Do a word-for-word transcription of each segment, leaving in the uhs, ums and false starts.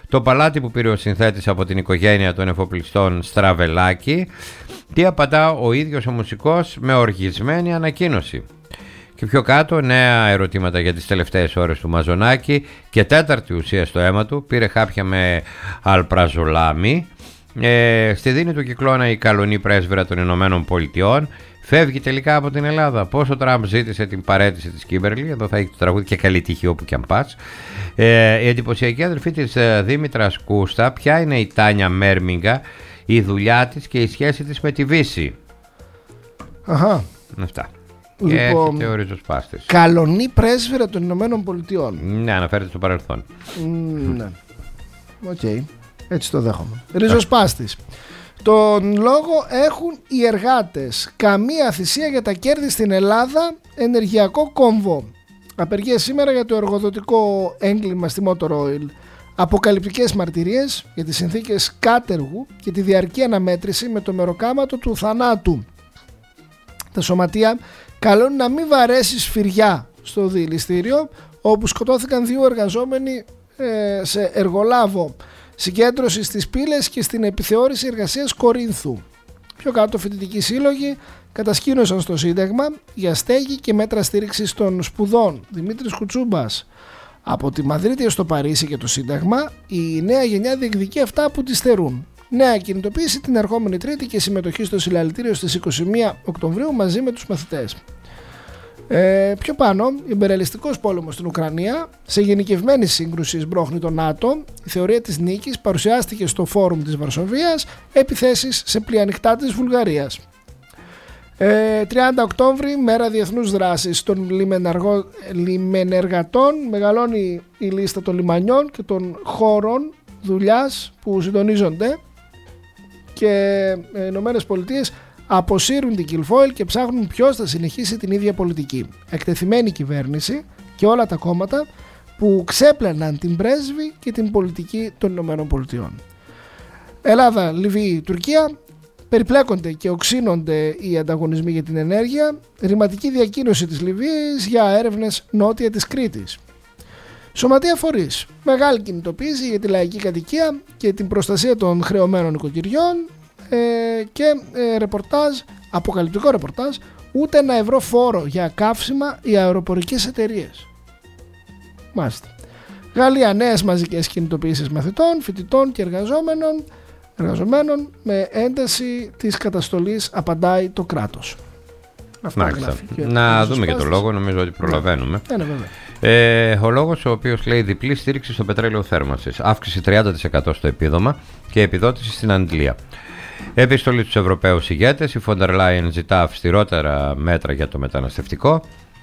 Το παλάτι που πήρε ο συνθέτης από την οικογένεια των εφοπλιστών Στραβελάκη. Τι απαντά ο ίδιος ο μουσικός με οργισμένη ανακοίνωση. Και πιο κάτω νέα ερωτήματα για τις τελευταίες ώρες του Μαζονάκη και τέταρτη ουσία στο αίμα του. Πήρε χάπια με αλπραζολάμι. Ε, στη δίνη του κυκλώνα η καλονή πρέσβυρα των Ηνωμένων Πολιτειών. Φεύγει τελικά από την Ελλάδα. Πώς ο Τραμπ ζήτησε την παραίτηση της Κίμπερλι. Εδώ θα έχει το τραγούδι και καλή τύχη όπου και αν πας. Ε, η εντυπωσιακή αδελφή της ε, Δήμητρας Κούστα. Ποια είναι η Τάνια Μέρμιγκα, η δουλειά της και η σχέση της με τη Βύση. Αχα. Αυτά. Λοιπόν, και έρχεται ο ριζοσπάστης. Καλονή πρέσβυρα των Ηνωμένων Πολιτειών. Ναι, αναφέρεται στο παρελθόν. Mm, ναι. Οκ. Okay. Έτσι το δέχομαι. Ριζοσπάστης. Τον λόγο έχουν οι εργάτες. Καμία θυσία για τα κέρδη στην Ελλάδα. Ενεργειακό κόμβο. Απεργία σήμερα για το εργοδοτικό έγκλημα στη Motor Oil. Αποκαλυπτικές μαρτυρίες για τις συνθήκες κάτεργου και τη διαρκή αναμέτρηση με το μεροκάματο του θανάτου. Τα σωματεία καλούν να μην βαρέσει σφυριά στο δηληστήριο, όπου σκοτώθηκαν δύο εργαζόμενοι ε, σε εργολάβο συγκέντρωση στις πύλες και στην επιθεώρηση εργασίας Κορίνθου. Πιο κάτω, φοιτητικοί σύλλογοι κατασκήνωσαν στο Σύνταγμα για στέγη και μέτρα στήριξης των σπουδών. Δημήτρης Κουτσούμπας. Από τη Μαδρίτη έως το Παρίσι και το Σύνταγμα, η νέα γενιά διεκδικεί αυτά που της θερούν. Νέα κινητοποίηση την ερχόμενη Τρίτη και συμμετοχή στο συλλαλητήριο στις είκοσι μία Οκτωβρίου μαζί με τους μαθητές. Ε, πιο πάνω, ιμπεριαλιστικός πόλεμος στην Ουκρανία, σε γενικευμένη σύγκρουση σμπρώχνει το ΝΑΤΟ. Η θεωρία της νίκης παρουσιάστηκε στο φόρουμ της Βαρσοβίας, επιθέσεις σε πλοία ανοιχτά της Βουλγαρίας. Ε, τριάντα Οκτώβρη, μέρα διεθνούς δράσης των λιμενεργο... λιμενεργατών. Μεγαλώνει η λίστα των λιμανιών και των χώρων δουλειάς που συντονίζονται, και οι Ηνωμένες Πολιτείες αποσύρουν την Κιλφόιλ και ψάχνουν ποιος θα συνεχίσει την ίδια πολιτική. Εκτεθειμένη κυβέρνηση και όλα τα κόμματα που ξέπλαιναν την πρέσβη και την πολιτική των Ηνωμένων Πολιτειών. Ελλάδα, Λιβύη, Τουρκία. Περιπλέκονται και οξύνονται οι ανταγωνισμοί για την ενέργεια. Ρηματική διακίνηση της Λιβύης για έρευνες νότια της Κρήτης. Σωματεία φορείς. Μεγάλη κινητοποίηση για τη λαϊκή κατοικία και την προστασία των χρεωμένων οικοκυριών, ε, και ε, ρεπορτάζ, αποκαλυπτικό ρεπορτάζ, ούτε ένα ευρώ φόρο για καύσιμα οι αεροπορικές εταιρείες. Μάλιστα. Γαλλία, νέες μαζικές κινητοποίησεις μαθητών, φοιτητών και εργαζόμενων, εργαζομένων με ένταση της καταστολής, απαντάει το κράτος. Αυτά να δούμε και το λόγο, νομίζω ότι προλαβαίνουμε. Ναι, ναι, βέβαια. Ε, ο λόγος ο οποίος λέει διπλή στήριξη στο πετρέλαιο θέρμανσης, αύξηση τριάντα τοις εκατό στο επίδομα και επιδότηση στην αντλία. Επιστολή στους Ευρωπαίους ηγέτες, η Φόντερ Λάιεν ζητά αυστηρότερα μέτρα για το μεταναστευτικό.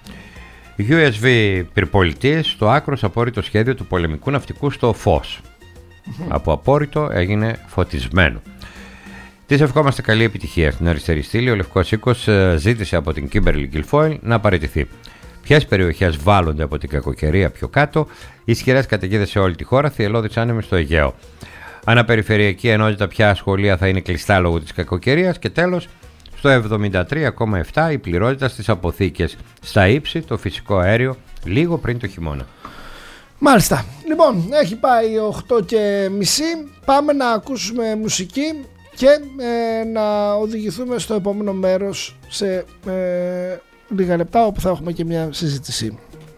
γιου ες βι πυρπολιτής, στο άκρος απόρριτο σχέδιο του πολεμικού ναυτικού στο Φως. Mm-hmm. Από απόρριτο έγινε φωτισμένο. Της ευχόμαστε καλή επιτυχία. Στην αριστερή στήλη, ο Λευκός Οίκος ζήτησε από την Κίμπερλι Γκιλφόιλ να παραιτηθεί. Ποιες περιοχές βάλλονται από την κακοκαιρία πιο κάτω, ισχυρές καταιγίδες σε όλη τη χώρα, θυελλώδεις άνεμοι στο Αιγαίο. Αναπεριφερειακή ενότητα, ποια σχολεία θα είναι κλειστά λόγω της κακοκαιρίας. Και τέλος, στο εβδομήντα τρία κόμμα επτά η πληρότητα στις αποθήκες στα ύψη, το φυσικό αέριο, λίγο πριν το χειμώνα. Μάλιστα. Λοιπόν, έχει πάει οκτώ και μισή. Πάμε να ακούσουμε μουσική και ε, να οδηγηθούμε στο επόμενο μέρος σε ε, λίγα λεπτά, όπου θα έχουμε και μια συζήτηση.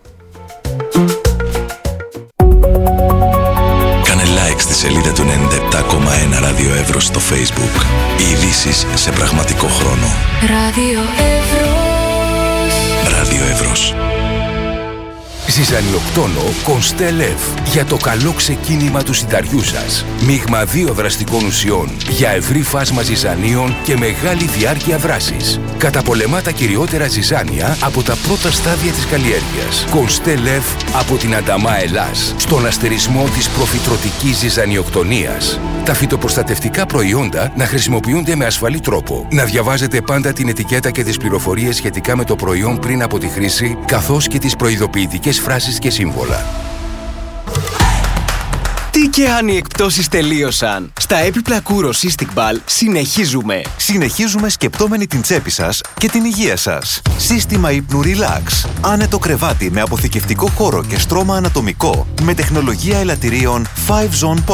Κάνε like στη σελίδα του ενενήντα επτά κόμμα ένα Ράδιο Εύρος στο Facebook. Οι ειδήσεις σε πραγματικό χρόνο. Ράδιο Εύρος. Ράδιο Εύρος. Ζυζανιοκτόνο Κονστέλεφ. Για το καλό ξεκίνημα του συνταριού σας. Μείγμα δύο δραστικών ουσιών. Για ευρύ φάσμα ζυζανίων και μεγάλη διάρκεια δράσης. Καταπολεμά τα κυριότερα ζυζάνια από τα πρώτα στάδια της καλλιέργειας. Κονστέλεφ από την Ανταμά Ελλάς. Στον αστερισμό της προφυτρωτικής ζυζανιοκτονίας. Τα φυτοπροστατευτικά προϊόντα να χρησιμοποιούνται με ασφαλή τρόπο. Να διαβάζετε πάντα την ετικέτα και τις πληροφορίες σχετικά με το προϊόν πριν από τη χρήση, καθώς και τις προειδοποιητικές φράσεις και σύμβολα. Τι και αν οι εκπτώσεις τελείωσαν. Στα έπιπλα Κούρο Cystic Ball συνεχίζουμε. Συνεχίζουμε σκεπτόμενοι την τσέπη σας και την υγεία σας. Σύστημα ύπνου Relax. Άνετο κρεβάτι με αποθηκευτικό χώρο και στρώμα ανατομικό με τεχνολογία ελαττηρίων φάιβ Zone